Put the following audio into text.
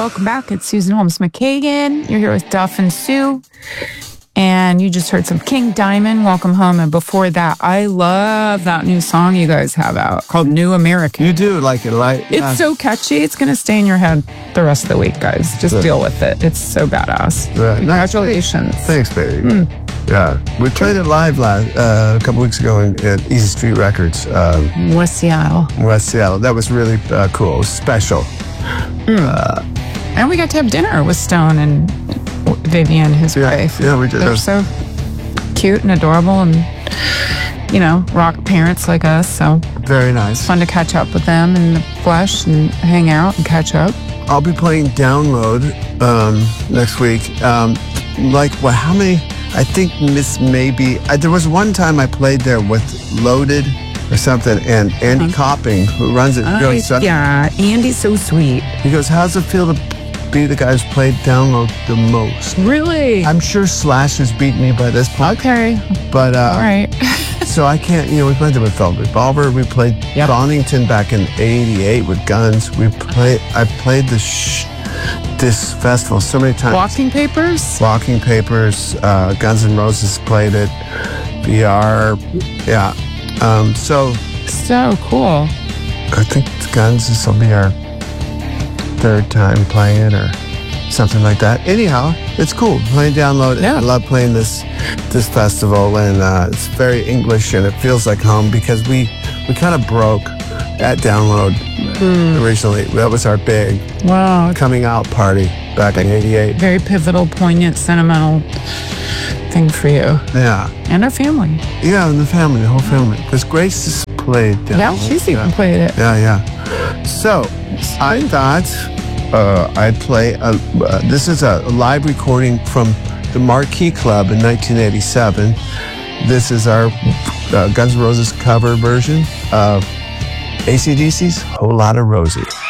welcome back. It's Susan Holmes McKagan. You're here with Duff and Sue. And you just heard some King Diamond, Welcome Home. And before that, I love that new song you guys have out called New American. You do like it, right? It's so catchy. It's going to stay in your head the rest of the week, guys. Just deal with it. It's so badass. Right. Congratulations. Thanks, baby. Yeah. We played it live a couple weeks ago at Easy Street Records. West Seattle. West Seattle. That was really cool. It was special. And we got to have dinner with Stone and Vivian, his wife. Yeah, we did. They're so cute and adorable and, you know, rock parents like us. So very nice. Fun to catch up with them in the flesh and hang out and catch up. I'll be playing Download next week. How many? I think there was one time I played there with Loaded or something, and Andy Copping, who runs it. Yeah, Andy's so sweet. He goes, how's it feel to be the guy who's played Download the most? Really? I'm sure Slash has beaten me by this point. Okay. But, all right. So I can't, we played there with Velvet Revolver. We played Bonington back in '88 with Guns. I played this festival so many times. Walking Papers? Walking Papers. Guns N' Roses played it. VR. Yeah. So cool. I think Guns, this will be our third time playing it or something like that. Anyhow, it's cool playing Download. Yeah. I love playing this festival, and it's very English, and it feels like home because we kind of broke at Download originally. That was our big coming out party back in '88. Very pivotal, poignant, sentimental thing for you. Yeah. And our family. Yeah, and the whole family. Because Grace has played Download. Yeah, she's even played it. Yeah. So I thought I'd play. This is a live recording from the Marquee Club in 1987. This is our Guns N' Roses cover version of AC/DC's Whole Lotta Rosie.